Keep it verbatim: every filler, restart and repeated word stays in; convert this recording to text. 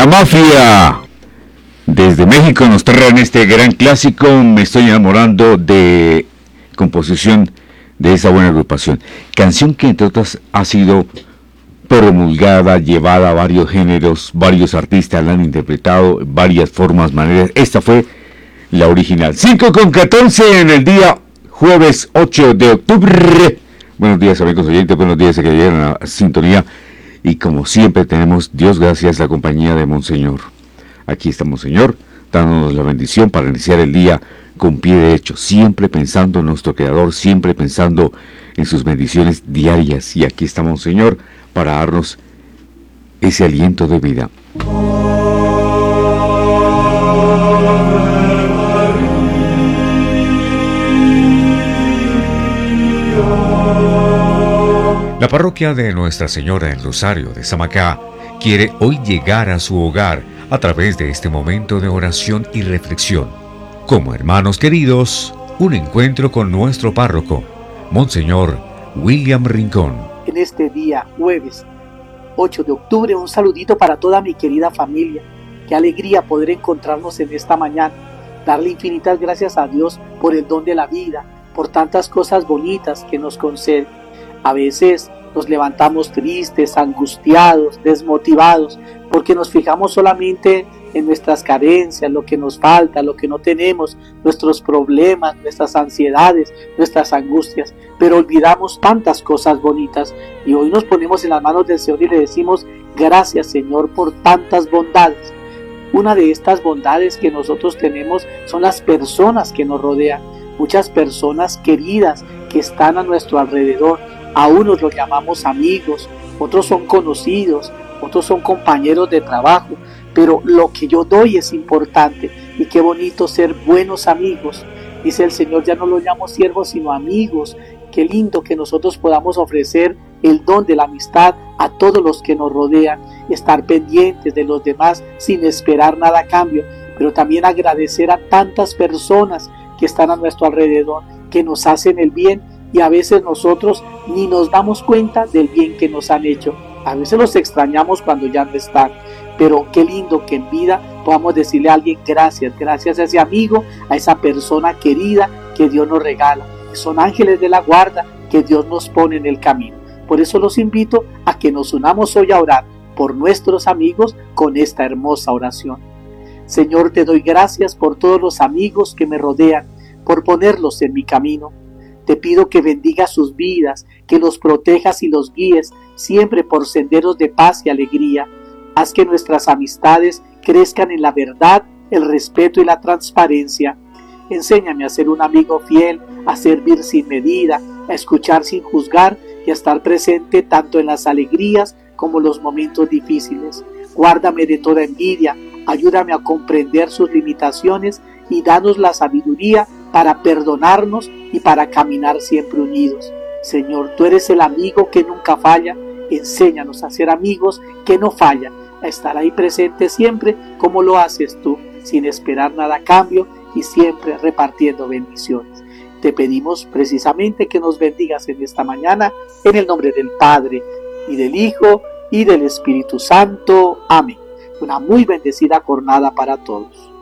Mafia desde México nos traen este gran clásico. Me estoy enamorando, de composición de esa buena agrupación. Canción que entre otras ha sido promulgada, llevada a varios géneros, varios artistas la han interpretado, varias formas, maneras. Esta fue la original. cinco con catorce en el día jueves ocho de octubre. Buenos días, amigos oyentes, buenos días a que llegan a la sintonía. Y como siempre tenemos, Dios gracias, la compañía de Monseñor. Aquí está Monseñor, dándonos la bendición para iniciar el día con pie derecho, siempre pensando en nuestro Creador, siempre pensando en sus bendiciones diarias. Y aquí está Monseñor para darnos ese aliento de vida. La parroquia de Nuestra Señora del Rosario de Samacá quiere hoy llegar a su hogar a través de este momento de oración y reflexión. Como hermanos queridos, un encuentro con nuestro párroco, Monseñor William Rincón. En este día, jueves ocho de octubre, un saludito para toda mi querida familia. Qué alegría poder encontrarnos en esta mañana. Darle infinitas gracias a Dios por el don de la vida, por tantas cosas bonitas que nos concede. A veces nos levantamos tristes, angustiados, desmotivados, porque nos fijamos solamente en nuestras carencias, lo que nos falta, lo que no tenemos, nuestros problemas, nuestras ansiedades, nuestras angustias, pero olvidamos tantas cosas bonitas. Y hoy nos ponemos en las manos del Señor y le decimos: gracias, Señor, por tantas bondades. Una de estas bondades que nosotros tenemos son las personas que nos rodean, muchas personas queridas que están a nuestro alrededor. A unos los llamamos amigos, otros son conocidos, otros son compañeros de trabajo, pero lo que yo doy es importante. Y qué bonito ser buenos amigos. Dice el Señor: ya no los llamo siervos sino amigos. Qué lindo que nosotros podamos ofrecer el don de la amistad a todos los que nos rodean, estar pendientes de los demás sin esperar nada a cambio, pero también agradecer a tantas personas que están a nuestro alrededor, que nos hacen el bien. Y a veces nosotros ni nos damos cuenta del bien que nos han hecho. A veces los extrañamos cuando ya no están. Pero qué lindo que en vida podamos decirle a alguien gracias, gracias a ese amigo, a esa persona querida que Dios nos regala. Son ángeles de la guarda que Dios nos pone en el camino. Por eso los invito a que nos unamos hoy a orar por nuestros amigos con esta hermosa oración. Señor, te doy gracias por todos los amigos que me rodean, por ponerlos en mi camino. Te pido que bendigas sus vidas, que los protejas y los guíes siempre por senderos de paz y alegría. Haz que nuestras amistades crezcan en la verdad, el respeto y la transparencia. Enséñame a ser un amigo fiel, a servir sin medida, a escuchar sin juzgar y a estar presente tanto en las alegrías como en los momentos difíciles. Guárdame de toda envidia, ayúdame a comprender sus limitaciones y danos la sabiduría para perdonarnos y para caminar siempre unidos. Señor, tú eres el amigo que nunca falla. Enséñanos a ser amigos que no fallan, a estar ahí presente siempre como lo haces tú, sin esperar nada a cambio y siempre repartiendo bendiciones. Te pedimos precisamente que nos bendigas en esta mañana, en el nombre del Padre, y del Hijo, y del Espíritu Santo. Amén. Una muy bendecida jornada para todos.